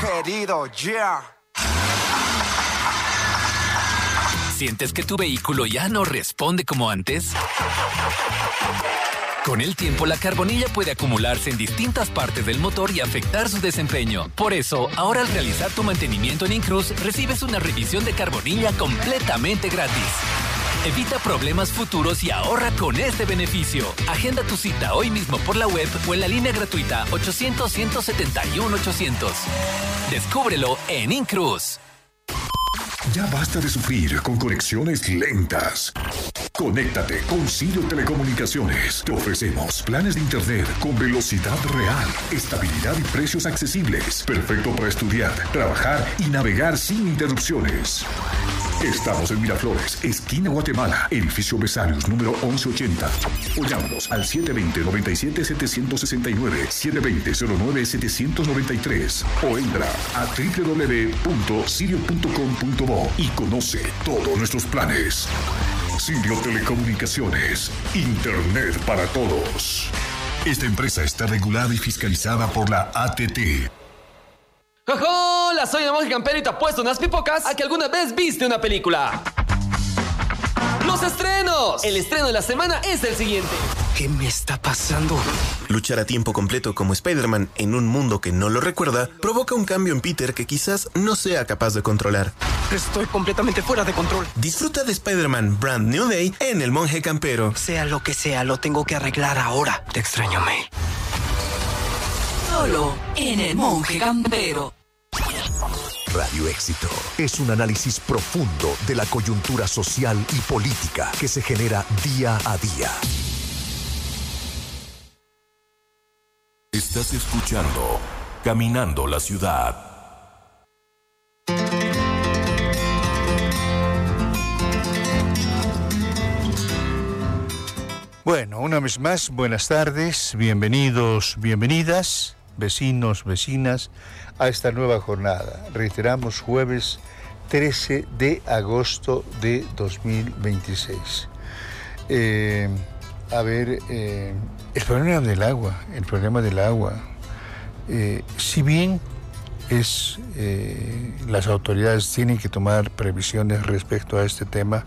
querido, yeah. ¿Sientes que tu vehículo ya no responde como antes? Con el tiempo, la carbonilla puede acumularse en distintas partes del motor y afectar su desempeño. Por eso, ahora al realizar tu mantenimiento en Incruz, recibes una revisión de carbonilla completamente gratis. Evita problemas futuros y ahorra con este beneficio. Agenda tu cita hoy mismo por la web o en la línea gratuita 800-171-800. Descúbrelo en Incruz. Ya basta de sufrir con conexiones lentas. Conéctate con Sirio Telecomunicaciones. Te ofrecemos planes de internet con velocidad real, estabilidad y precios accesibles. Perfecto para estudiar, trabajar y navegar sin interrupciones. Estamos en Miraflores, esquina Guatemala, edificio Besarios, número 1180. O llámanos al 720-97-769, 720-09-793. O entra a www.sirio.com.bo y conoce todos nuestros planes. Sirio Telecomunicaciones, Internet para todos. Esta empresa está regulada y fiscalizada por la ATT. ¡Hola! Soy el monje campero y te apuesto unas pipocas a que alguna vez viste una película. ¡Los estrenos! El estreno de la semana es el siguiente. ¿Qué me está pasando? Luchar a tiempo completo como Spider-Man en un mundo que no lo recuerda provoca un cambio en Peter que quizás no sea capaz de controlar. Estoy completamente fuera de control. Disfruta de Spider-Man Brand New Day en El Monje Campero. Sea lo que sea, lo tengo que arreglar ahora. Te extraño, May. Solo en El Monje Campero. Radio Éxito es un análisis profundo de la coyuntura social y política que se genera día a día. Estás escuchando Caminando la Ciudad. Bueno, una vez más, buenas tardes, bienvenidos, bienvenidas, vecinos, vecinas, a esta nueva jornada. Reiteramos, jueves 13 de agosto de 2026. El problema del agua, si bien las autoridades tienen que tomar previsiones respecto a este tema,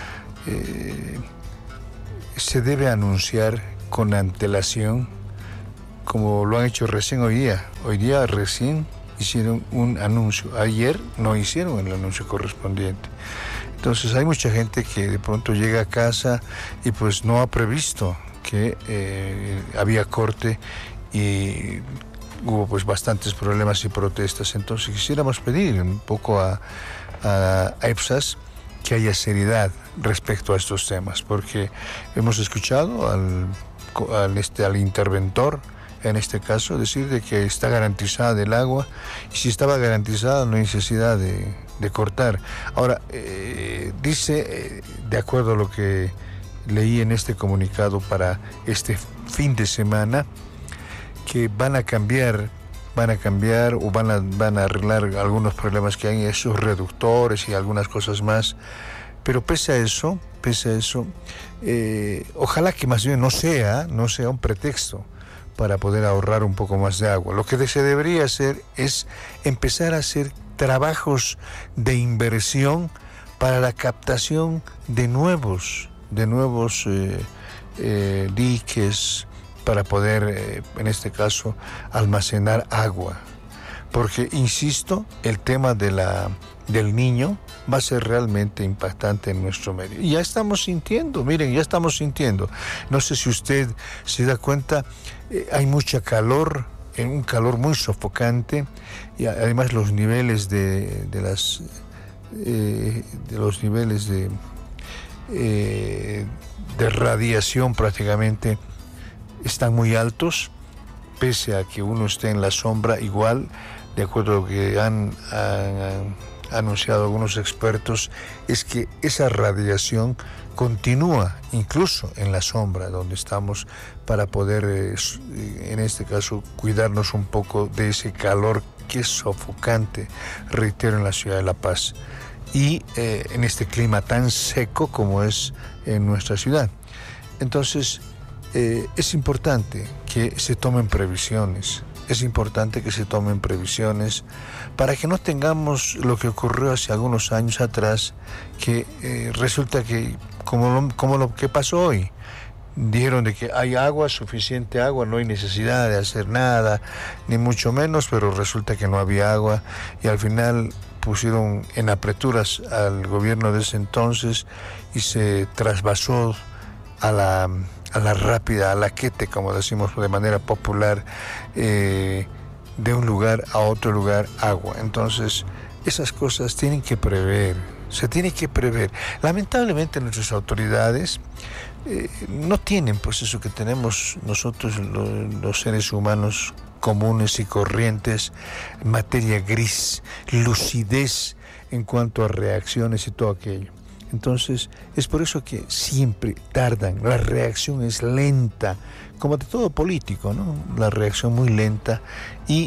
se debe anunciar con antelación, como lo han hecho recién hoy día. Hoy día recién hicieron un anuncio. Ayer no hicieron el anuncio correspondiente. Entonces hay mucha gente que de pronto llega a casa y pues no ha previsto que había corte y hubo pues bastantes problemas y protestas. Entonces quisiéramos pedir un poco a EPSAS que haya seriedad respecto a estos temas, porque hemos escuchado al interventor, en este caso, decir de que está garantizada el agua, y si estaba garantizada no hay necesidad de cortar. Ahora, dice, de acuerdo a lo que leí en este comunicado para este fin de semana, que van a cambiar o van a arreglar algunos problemas que hay en esos reductores y algunas cosas más. Pero pese a eso, ojalá que más bien no sea un pretexto para poder ahorrar un poco más de agua. Lo que se debería hacer es empezar a hacer trabajos de inversión para la captación de nuevos diques, para poder, en este caso, almacenar agua. Porque, insisto, el tema del Niño va a ser realmente impactante en nuestro medio. Y ya estamos sintiendo. No sé si usted se da cuenta, hay mucha calor, un calor muy sofocante, y además los niveles de radiación prácticamente están muy altos, pese a que uno esté en la sombra. Igual, de acuerdo a lo que han anunciado algunos expertos, es que esa radiación continúa incluso en la sombra donde estamos, para poder, en este caso, cuidarnos un poco de ese calor que es sofocante, reitero, en la ciudad de La Paz, y en este clima tan seco como es en nuestra ciudad. Entonces, es importante que se tomen previsiones, es importante que se tomen previsiones para que no tengamos lo que ocurrió hace algunos años atrás, que resulta que, como lo que pasó hoy, dijeron de que hay agua, suficiente agua, no hay necesidad de hacer nada, ni mucho menos, pero resulta que no había agua y al final pusieron en apreturas al gobierno de ese entonces y se trasvasó a la rápida, a la quete, como decimos de manera popular, de un lugar a otro lugar, agua. Entonces, esas cosas tienen que prever, se tiene que prever. Lamentablemente nuestras autoridades no tienen pues eso que tenemos nosotros los seres humanos comunes y corrientes, materia gris, lucidez en cuanto a reacciones y todo aquello. Entonces, es por eso que siempre tardan, la reacción es lenta, como de todo político, ¿no? La reacción muy lenta y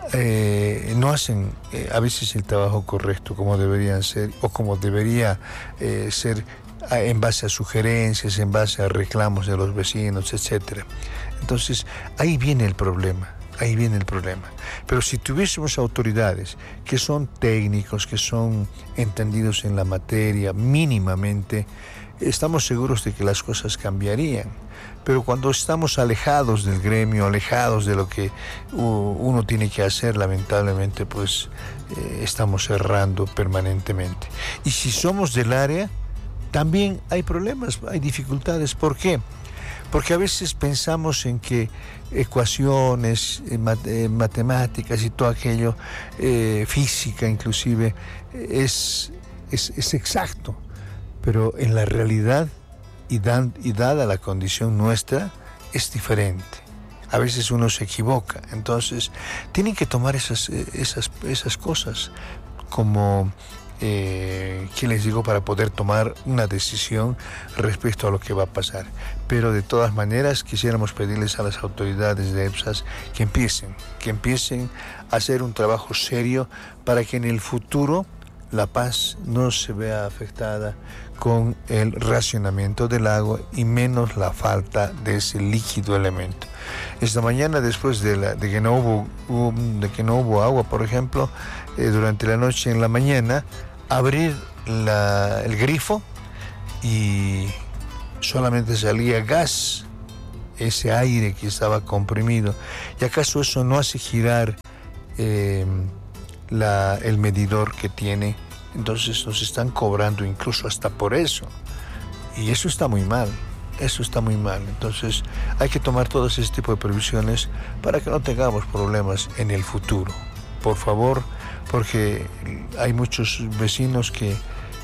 no hacen a veces el trabajo correcto como deberían ser o como debería ser en base a sugerencias, en base a reclamos de los vecinos, etcétera. Entonces, ahí viene el problema. Ahí viene el problema. Pero si tuviésemos autoridades que son técnicos, que son entendidos en la materia mínimamente, estamos seguros de que las cosas cambiarían. Pero cuando estamos alejados del gremio, alejados de lo que uno tiene que hacer, lamentablemente, pues estamos errando permanentemente. Y si somos del área, también hay problemas, hay dificultades. ¿Por qué? Porque a veces pensamos en que ecuaciones, matemáticas y todo aquello, física inclusive, es exacto. Pero en la realidad y dada la condición nuestra, es diferente. A veces uno se equivoca. Entonces, tienen que tomar esas cosas como... ¿qué les digo? Para poder tomar una decisión respecto a lo que va a pasar. Pero de todas maneras quisiéramos pedirles a las autoridades de EPSAS que empiecen a hacer un trabajo serio para que en el futuro La Paz no se vea afectada con el racionamiento del agua y menos la falta de ese líquido elemento. Esta mañana, después de que no hubo agua, por ejemplo, durante la noche en la mañana, abrir el grifo y solamente salía gas, ese aire que estaba comprimido. ¿Y acaso eso no hace girar el medidor que tiene? Entonces nos están cobrando incluso hasta por eso. Y eso está muy mal. Entonces hay que tomar todo ese tipo de previsiones para que no tengamos problemas en el futuro. Por favor, porque hay muchos vecinos que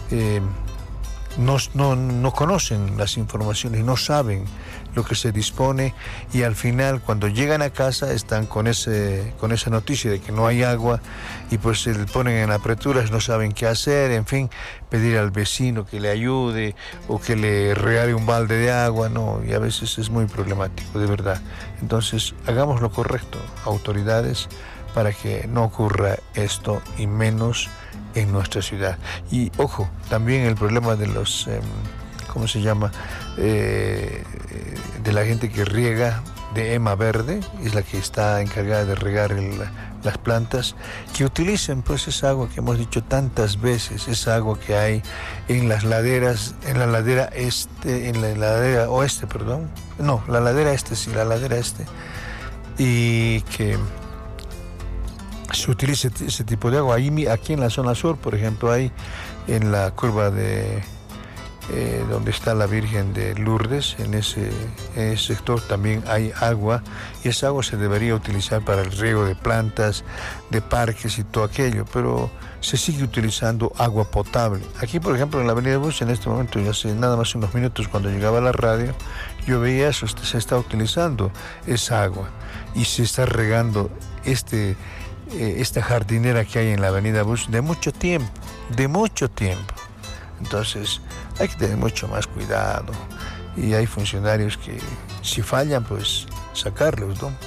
no conocen las informaciones, no saben lo que se dispone y al final cuando llegan a casa están con esa noticia de que no hay agua y pues se ponen en apreturas, no saben qué hacer, en fin, pedir al vecino que le ayude o que le regale un balde de agua, no, y a veces es muy problemático, de verdad. Entonces, hagamos lo correcto, autoridades, para que no ocurra esto y menos en nuestra ciudad. Y ojo, también el problema de los, de la gente que riega, de EMA Verde, es la que está encargada de regar las plantas, que utilicen pues esa agua que hemos dicho tantas veces, esa agua que hay en las laderas, en la ladera oeste, la ladera este, y que se utilice ese tipo de agua. Aquí en la zona sur, por ejemplo, hay en la curva de donde está la Virgen de Lourdes, en ese sector también hay agua y esa agua se debería utilizar para el riego de plantas, de parques y todo aquello, pero se sigue utilizando agua potable. Aquí, por ejemplo, en la Avenida Bus, en este momento, ya hace nada más unos minutos cuando llegaba a la radio, yo veía eso, se está utilizando esa agua y se está regando esta jardinera que hay en la Avenida Bus de mucho tiempo. Entonces hay que tener mucho más cuidado y hay funcionarios que si fallan pues sacarlos, ¿no?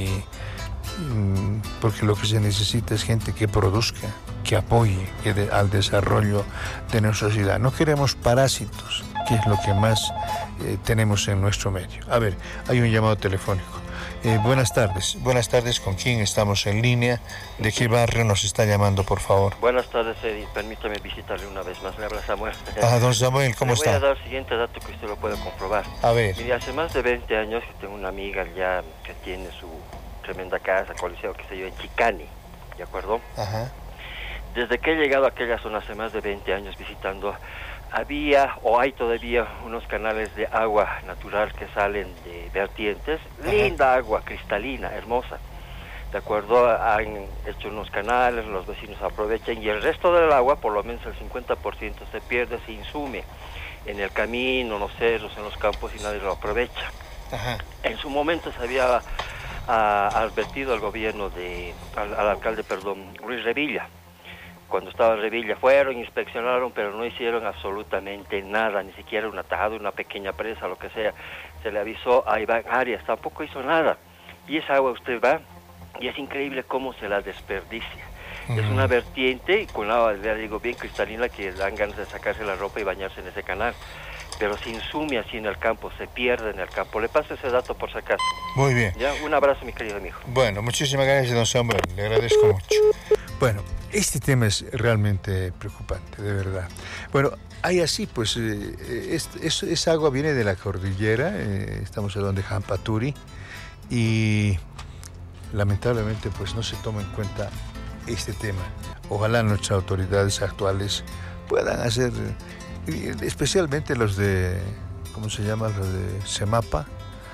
Porque lo que se necesita es gente que produzca, que apoye al desarrollo de nuestra ciudad. No queremos parásitos, que es lo que más tenemos en nuestro medio. A ver, hay un llamado telefónico. Buenas tardes. Buenas tardes, ¿con quién estamos en línea? ¿De qué barrio nos está llamando, por favor? Buenas tardes, Eddie. Permítame visitarle una vez más. Le habla Samuel. Don Samuel, ¿cómo está? Le voy a dar el siguiente dato que usted lo puede comprobar. A ver. Mire, hace más de 20 años que tengo una amiga ya que tiene su tremenda casa, coliseo, que se yo, en Chicani, ¿de acuerdo? Ajá. Desde que he llegado a aquella zona hace más de 20 años visitando, había o hay todavía unos canales de agua natural que salen de vertientes. Ajá. Linda agua, cristalina, hermosa. ¿De acuerdo? Han hecho unos canales, los vecinos aprovechan y el resto del agua, por lo menos el 50%, se pierde, se insume en el camino, en los cerros, en los campos y nadie lo aprovecha. Ajá. En su momento se había advertido al gobierno al alcalde, Luis Revilla. Cuando estaba en Revilla fueron, inspeccionaron, pero no hicieron absolutamente nada, ni siquiera un atajado, una pequeña presa, lo que sea. Se le avisó a Iván Arias, tampoco hizo nada. Y esa agua usted va, y es increíble cómo se la desperdicia. Es una vertiente con agua, le digo, bien cristalina, que dan ganas de sacarse la ropa y bañarse en ese canal. Pero se insume así en el campo, se pierde en el campo. Le paso ese dato por si acaso. Muy bien. ¿Ya? Un abrazo, mi querido amigo. Bueno, muchísimas gracias, don Samuel. Le agradezco mucho. Bueno, este tema es realmente preocupante, de verdad. Bueno, hay así, pues, esa agua viene de la cordillera, estamos hablando de Jampaturi, y lamentablemente, pues, no se toma en cuenta este tema. Ojalá nuestras autoridades actuales puedan hacer, especialmente los de, ¿cómo se llama? Los de Samapa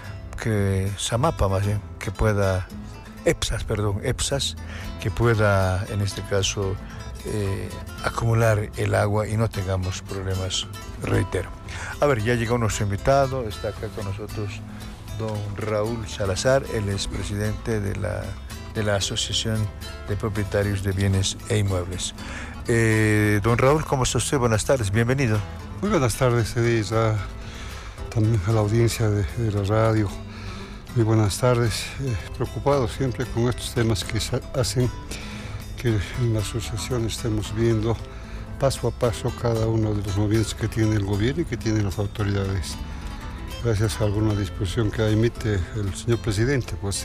más bien, que pueda... EPSAS, que pueda, en este caso, acumular el agua y no tengamos problemas, reitero. A ver, ya llegó nuestro invitado, está acá con nosotros don Raúl Salazar, él es presidente de la Asociación de Propietarios de Bienes e Inmuebles. Don Raúl, ¿cómo está usted? Buenas tardes, bienvenido. Muy buenas tardes, Edith, también a la audiencia de la radio. Muy buenas tardes, preocupado siempre con estos temas que hacen que en la asociación estemos viendo paso a paso cada uno de los movimientos que tiene el gobierno y que tienen las autoridades, gracias a alguna disposición que emite el señor presidente, pues.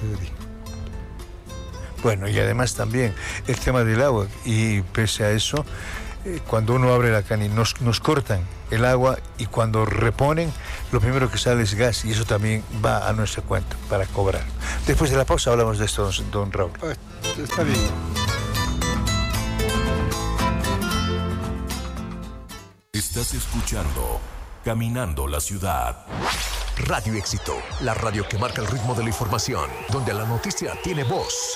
Bueno, y además también el tema del agua, y pese a eso, cuando uno abre la cana y nos cortan el agua, y cuando reponen, lo primero que sale es gas, y eso también va a nuestra cuenta para cobrar. Después de la pausa hablamos de esto, don Raúl. Está bien. Estás escuchando Caminando la Ciudad. Radio Éxito, la radio que marca el ritmo de la información, donde la noticia tiene voz.